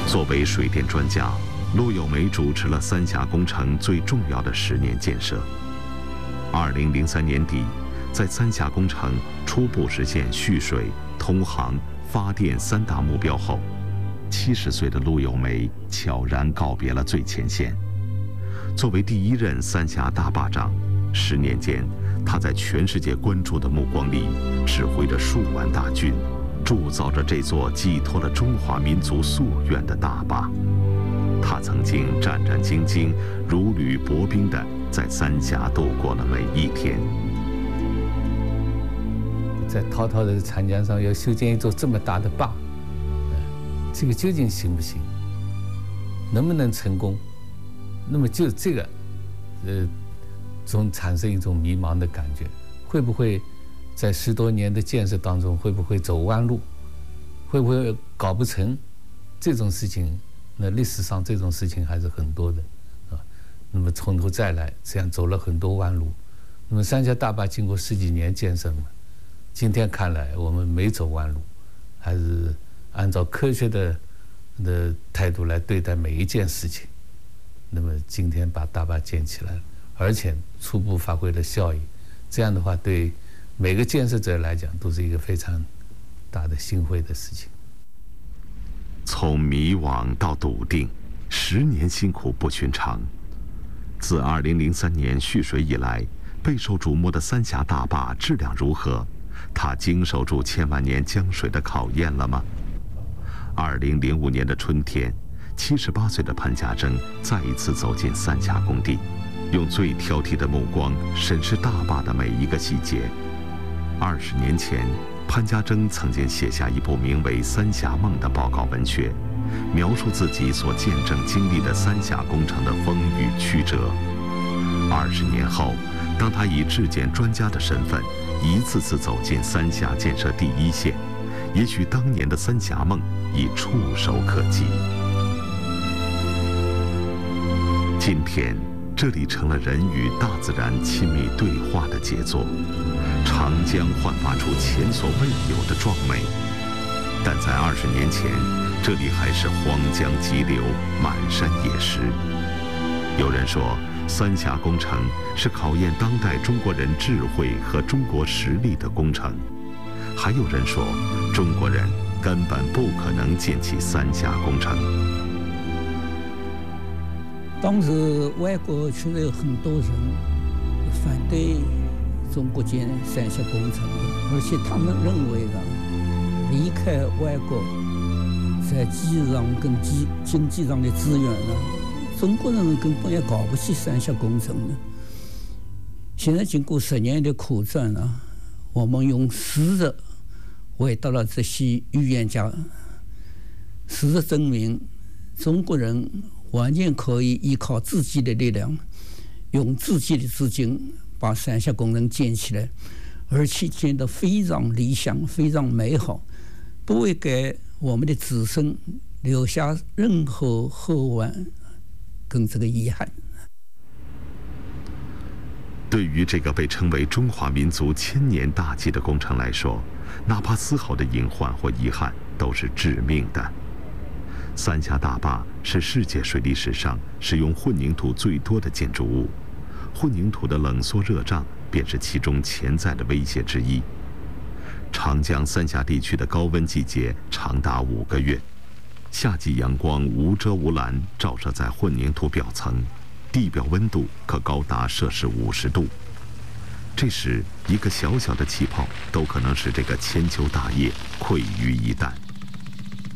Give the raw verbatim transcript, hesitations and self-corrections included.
作为水电专家，陆友梅主持了三峡工程最重要的十年建设。二零零三年底，在三峡工程初步实现蓄水、通航、发电三大目标后，七十岁的陆友梅悄然告别了最前线。作为第一任三峡大坝长，十年间，他在全世界关注的目光里，指挥着数万大军，铸造着这座寄托了中华民族夙愿的大坝。他曾经战战兢兢、如履薄冰地在三峡度过了每一天。 在滔滔的长江上要修建一座这么大的坝，这个究竟行不行？能不能成功？那么就这个，呃，总产生一种迷茫的感觉，会不会在十多年的建设当中，会不会走弯路？会不会搞不成？这种事情，那历史上这种事情还是很多的，啊，那么从头再来，这样走了很多弯路。那么三峡大坝经过十几年建设嘛，今天看来我们没走弯路，还是按照科学的的态度来对待每一件事情。那么今天把大坝建起来了，而且初步发挥了效益，这样的话对每个建设者来讲都是一个非常大的欣慰的事情。 从迷惘到笃定，十年辛苦不寻常。自二零零三年蓄水以来，备受瞩目的三峡大坝质量如何？它经受住千万年江水的考验了吗？二零零五年的春天，七十八岁的潘家征再一次走进三峡工地，用最挑剔的目光审视大坝的每一个细节。二十年前，潘家征曾经写下一部名为《三峡梦》的报告文学，描述自己所见证经历的三峡工程的风雨曲折。二十年后，当他以质检专家的身份，一次次走进三峡建设第一线，也许当年的三峡梦已触手可及。今天，这里成了人与大自然亲密对话的杰作。长江焕发出前所未有的壮美，但在二十年前，这里还是荒江急流，满山野石。有人说，三峡工程是考验当代中国人智慧和中国实力的工程。还有人说，中国人根本不可能建起三峡工程。 当时外国确实有很多人反对中国建三峡工程的，而且他们认为啊，离开外国，在技术上跟经经济上的资源呢，中国人根本也搞不起三峡工程的。现在经过十年的苦战啊，我们用事实回答了这些预言家。事实证明，中国人完全可以依靠自己的力量，用自己的资金把三峡工程建起来，而且建得非常理想、非常美好，不会给我们的子孙留下任何后患跟这个遗憾。 对于这个被称为中华民族千年大计的工程来说，哪怕丝毫的隐患或遗憾都是致命的。三峡大坝是世界水利史上使用混凝土最多的建筑物，混凝土的冷缩热胀便是其中潜在的威胁之一。长江三峡地区的高温季节长达五个月，夏季阳光无遮无拦照射在混凝土表层，地表温度可高达摄氏五十度。这时，一个小小的气泡都可能使这个千秋大业溃于一旦。